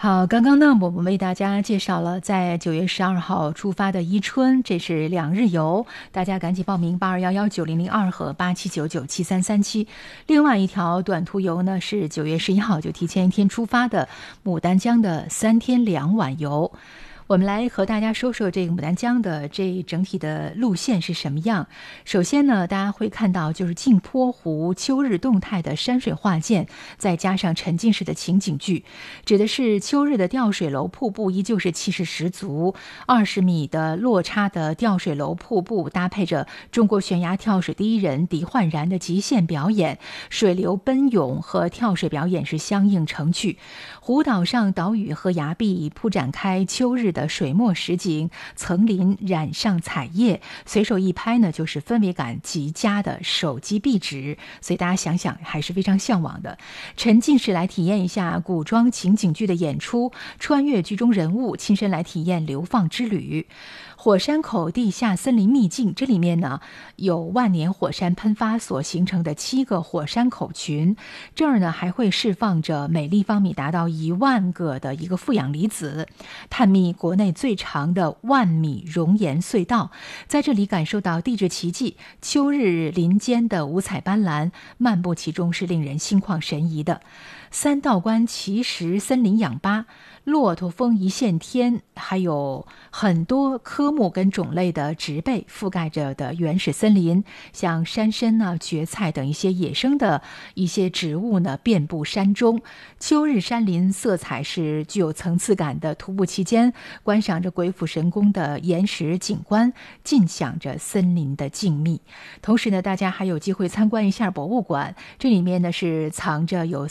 好，刚刚呢，我们为大家介绍了在9月12号出发的伊春，这是2日游，大家赶紧报名82119002和87997337。另外一条短途游呢，是9月11号就提前一天出发的牡丹江的3天2晚游。我们来和大家说说这个牡丹江的这整体的路线是什么样。首先呢，大家会看到就是镜泊湖秋日动态的山水画件，再加上沉浸式的情景剧，指的是秋日的吊水楼瀑布依旧是气势十足，20米的落差的吊水楼瀑布搭配着中国悬崖跳水第一人狄焕然的极限表演，水流奔涌和跳水表演是相映成趣。湖岛上岛屿和崖壁铺展开秋日的水墨实景，层林染上彩叶，随手一拍呢就是氛围感极佳的手机壁纸，所以大家想想还是非常向往的。沉浸式来体验一下古装情景剧的演出，穿越剧中人物，亲身来体验流放之旅。火山口地下森林秘境，这里面呢有万年火山喷发所形成的7个火山口群，这儿呢还会释放着每立方米达到1万个的一个负氧离子，探秘国内最长的10000米熔岩隧道，在这里感受到地质奇迹，秋日林间的五彩斑斓，漫步其中是令人心旷神怡的。三道关奇石森林氧吧，骆驼峰一线天，还有很多科目跟种类的植被覆盖着的原始森林，像山参啊、蕨菜等一些野生的一些植物呢，遍布山中。秋日山林色彩是具有层次感的，徒步期间观赏着鬼斧神工的岩石景观，尽享着森林的静谧。同时呢，大家还有机会参观一下博物馆，这里面呢是藏着有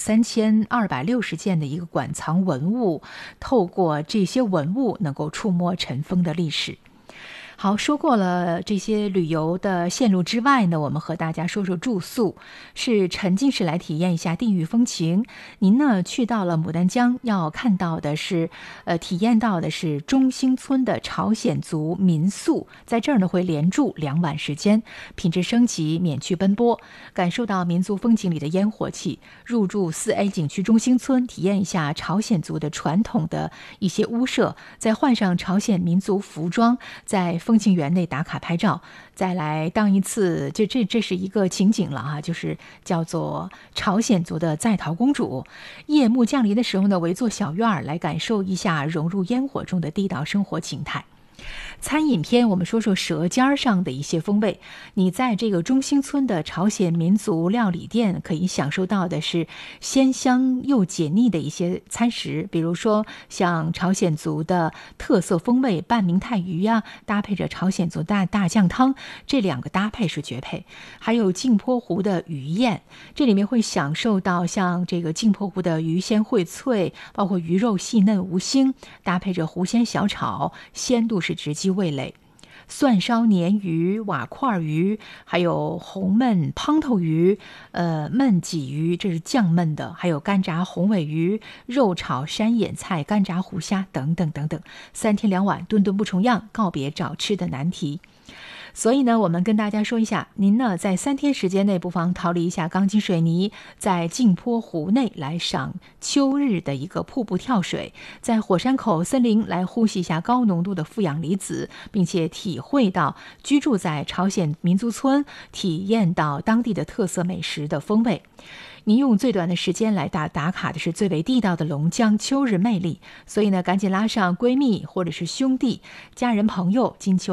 3260件的一个馆藏文物，透过这些文物能够触摸尘封的历史。好，说过了这些旅游的线路之外呢，我们和大家说说住宿，是沉浸式来体验一下地域风情。您呢去到了牡丹江，要看到的是体验到的是中兴村的朝鲜族民宿，在这儿呢会连住2晚时间，品质升级，免去奔波，感受到民族风景里的烟火气。入住4A 景区中兴村，体验一下朝鲜族的传统的一些屋舍，再换上朝鲜民族服装，在风景园内打卡拍照，再来当一次，这是一个情景了啊，就是叫做朝鲜族的在逃公主。夜幕降临的时候呢，围坐小院来感受一下融入烟火中的地道生活形态。餐饮篇，我们说说舌尖上的一些风味。你在这个中兴村的朝鲜民族料理店可以享受到的是鲜香又解腻的一些餐食，比如说像朝鲜族的特色风味半明太鱼呀，搭配着朝鲜族大酱汤，这2个搭配是绝配。还有镜泊湖的鱼宴，这里面会享受到像这个镜泊湖的鱼鲜荟萃，包括鱼肉细嫩无腥，搭配着湖鲜小炒，鲜度是直击味蕾。蒜烧鲶鱼、瓦块鱼，还有红焖胖头鱼、焖鲫鱼，这是酱焖的，还有干炸红尾鱼、肉炒山野菜、干炸虎虾等等等等。3天2晚，顿顿不重样，告别找吃的难题。所以呢，我们跟大家说一下，您呢在3天时间内不妨逃离一下钢筋水泥，在镜泊湖内来赏秋日的一个瀑布跳水，在火山口森林来呼吸一下高浓度的负氧离子，并且体会到居住在朝鲜民族村，体验到当地的特色美食的风味。您用最短的时间来打卡的是最为地道的龙江秋日魅力，所以呢，赶紧拉上闺蜜或者是兄弟、家人、朋友，金秋